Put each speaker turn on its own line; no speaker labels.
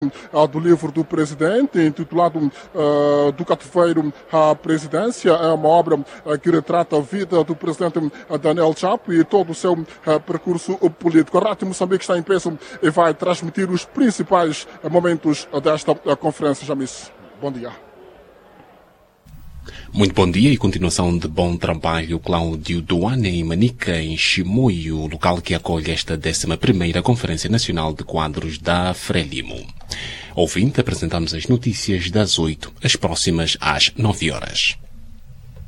do livro do presidente, intitulado Do Cativeiro à Presidência. É uma obra que retrata a vida do presidente Daniel Chapo e todo o seu percurso político. A Rádio Moçambique está em peso e vai transmitir os principais momentos desta conferência. Jamis, bom dia.
Muito bom dia e continuação de bom trabalho, Cláudio Duane, em Manica, em Chimoio, local que acolhe esta 11ª Conferência Nacional de Quadros da Frelimo. Ouvinte, apresentamos as notícias das 8, as próximas às 9 horas.